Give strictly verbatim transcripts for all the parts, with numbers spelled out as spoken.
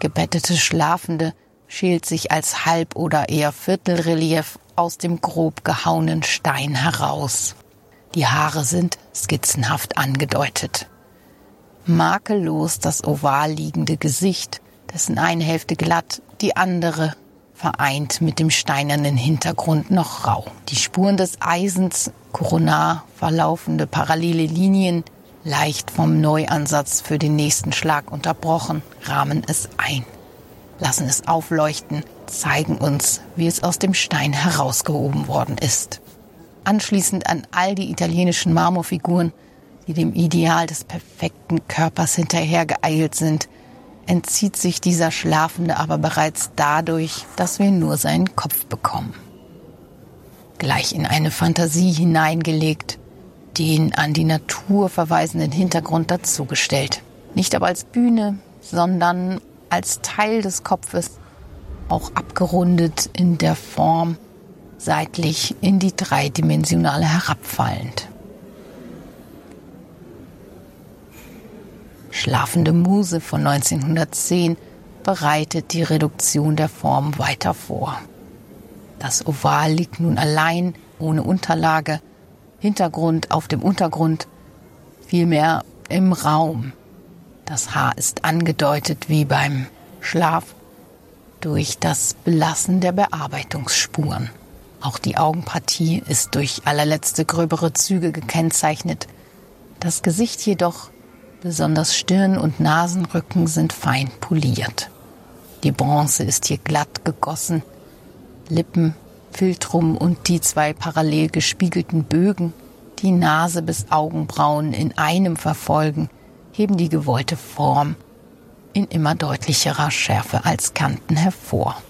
gebettete Schlafende schält sich als Halb- oder eher Viertelrelief aus dem grob gehauenen Stein heraus. Die Haare sind skizzenhaft angedeutet. Makellos das oval liegende Gesicht, dessen eine Hälfte glatt, die andere vereint mit dem steinernen Hintergrund noch rau. Die Spuren des Eisens, koronar verlaufende parallele Linien, leicht vom Neuansatz für den nächsten Schlag unterbrochen, rahmen es ein, lassen es aufleuchten, zeigen uns, wie es aus dem Stein herausgehoben worden ist. Anschließend an all die italienischen Marmorfiguren, die dem Ideal des perfekten Körpers hinterhergeeilt sind, entzieht sich dieser Schlafende aber bereits dadurch, dass wir nur seinen Kopf bekommen. Gleich in eine Fantasie hineingelegt, den an die Natur verweisenden Hintergrund dazugestellt. Nicht aber als Bühne, sondern als Teil des Kopfes, auch abgerundet in der Form, seitlich in die Dreidimensionale herabfallend. Schlafende Muse von neunzehnhundertzehn bereitet die Reduktion der Form weiter vor. Das Oval liegt nun allein, ohne Unterlage, Hintergrund auf dem Untergrund, vielmehr im Raum. Das Haar ist angedeutet wie beim Schlaf durch das Belassen der Bearbeitungsspuren. Auch die Augenpartie ist durch allerletzte gröbere Züge gekennzeichnet. Das Gesicht jedoch, besonders Stirn und Nasenrücken, sind fein poliert. Die Bronze ist hier glatt gegossen. Lippen, Philtrum und die zwei parallel gespiegelten Bögen, die Nase bis Augenbrauen in einem verfolgen, heben die gewollte Form in immer deutlicherer Schärfe als Kanten hervor.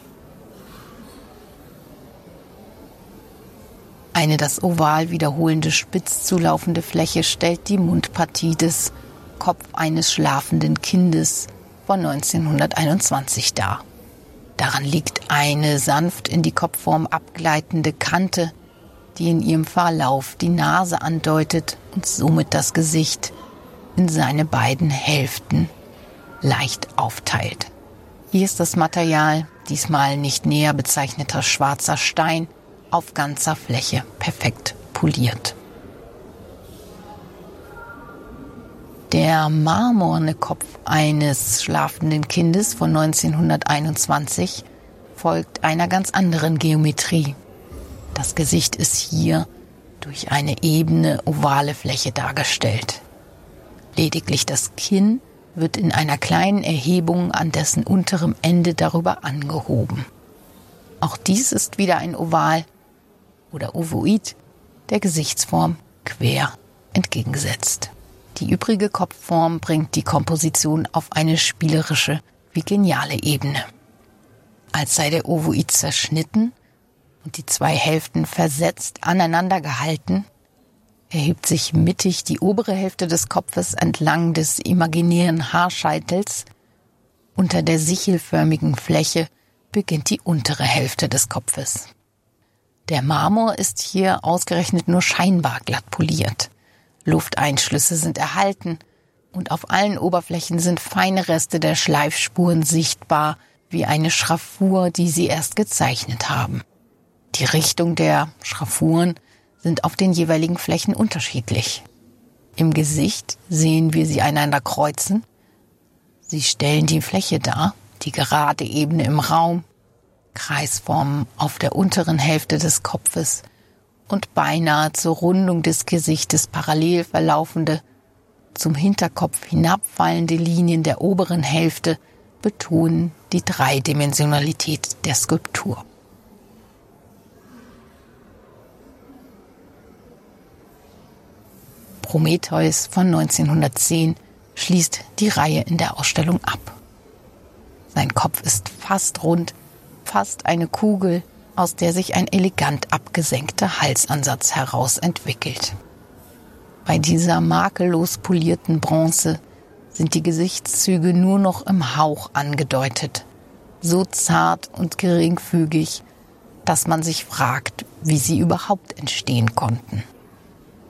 Eine das Oval wiederholende spitz zulaufende Fläche stellt die Mundpartie des Kopf eines schlafenden Kindes von neunzehnhunderteinundzwanzig dar. Daran liegt eine sanft in die Kopfform abgleitende Kante, die in ihrem Verlauf die Nase andeutet und somit das Gesicht in seine beiden Hälften leicht aufteilt. Hier ist das Material, diesmal nicht näher bezeichneter schwarzer Stein, auf ganzer Fläche perfekt poliert. Der marmorne Kopf eines schlafenden Kindes von neunzehnhunderteinundzwanzig folgt einer ganz anderen Geometrie. Das Gesicht ist hier durch eine ebene, ovale Fläche dargestellt. Lediglich das Kinn wird in einer kleinen Erhebung an dessen unterem Ende darüber angehoben. Auch dies ist wieder ein Oval oder Ovoid, der Gesichtsform quer entgegengesetzt. Die übrige Kopfform bringt die Komposition auf eine spielerische wie geniale Ebene. Als sei der Ovoid zerschnitten und die zwei Hälften versetzt aneinander gehalten, erhebt sich mittig die obere Hälfte des Kopfes entlang des imaginären Haarscheitels. Unter der sichelförmigen Fläche beginnt die untere Hälfte des Kopfes. Der Marmor ist hier ausgerechnet nur scheinbar glatt poliert. Lufteinschlüsse sind erhalten und auf allen Oberflächen sind feine Reste der Schleifspuren sichtbar, wie eine Schraffur, die sie erst gezeichnet haben. Die Richtung der Schraffuren sind auf den jeweiligen Flächen unterschiedlich. Im Gesicht sehen wir sie einander kreuzen. Sie stellen die Fläche dar, die gerade Ebene im Raum, Kreisformen auf der unteren Hälfte des Kopfes und beinahe zur Rundung des Gesichtes parallel verlaufende, zum Hinterkopf hinabfallende Linien der oberen Hälfte betonen die Dreidimensionalität der Skulptur. Prometheus von neunzehnhundertzehn schließt die Reihe in der Ausstellung ab. Sein Kopf ist fast rund, fast eine Kugel, aus der sich ein elegant abgesenkter Halsansatz heraus entwickelt. Bei dieser makellos polierten Bronze sind die Gesichtszüge nur noch im Hauch angedeutet, so zart und geringfügig, dass man sich fragt, wie sie überhaupt entstehen konnten.